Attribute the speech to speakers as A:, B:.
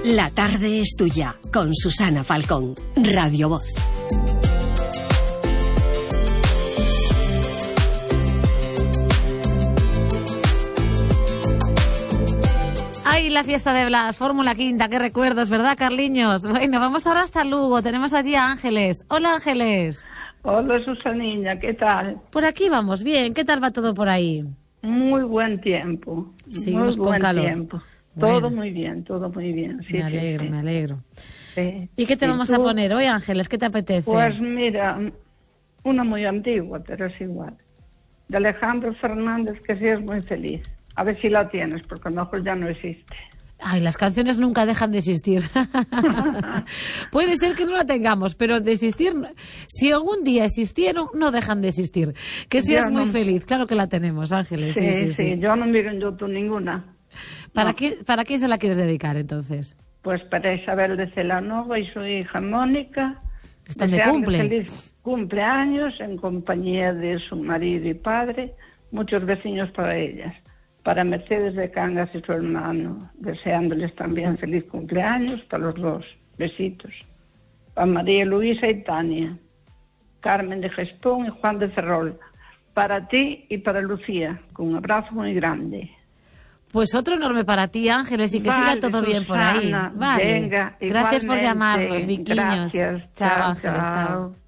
A: La tarde es tuya, con Susana Falcón, Radio Voz.
B: ¡Ay, la fiesta de Blas! Fórmula Quinta, qué recuerdos, ¿verdad, Carliños? Bueno, vamos ahora hasta Lugo. Tenemos allí a Ángeles. Hola, Ángeles.
C: Hola, Susanilla, ¿qué tal?
B: Por aquí vamos bien. ¿Qué tal va todo por ahí?
C: Muy buen tiempo.
B: Seguimos
C: muy buen
B: con calor.
C: tiempo.
B: Bueno.
C: Todo muy bien, todo muy bien. Sí,
B: Me alegro,
C: sí.
B: me alegro.
C: Sí.
B: ¿Y qué te vamos a poner hoy, Ángeles? ¿Qué te apetece?
C: Pues mira, una muy antigua, pero es igual. De Alejandro Fernández, que sí es muy feliz. A ver si la tienes, porque a lo mejor ya no existe.
B: Ay, las canciones nunca dejan de existir. Puede ser que no la tengamos, pero de existir, si algún día existieron, no dejan de existir. Que seas muy feliz, claro que la tenemos, Ángeles.
C: Sí. Yo no miro en YouTube ninguna.
B: ¿Para qué se la quieres dedicar, entonces?
C: Pues para Isabel de Celanova y su hija Mónica.
B: Están de cumple.
C: Feliz cumpleaños en compañía de su marido y padre. Muchos vecinos para ellas. Para Mercedes de Cangas y su hermano, deseándoles también feliz cumpleaños para los dos. Besitos. Para María Luisa y Tania. Carmen de Gespón y Juan de Ferrol. Para ti y para Lucía, con un abrazo muy grande.
B: Pues otro enorme para ti, Ángeles, y que siga todo bien por ahí. Vale.
C: Venga,
B: gracias por llamarnos, Viquiños.
C: Gracias.
B: Chao, Ángeles, chao.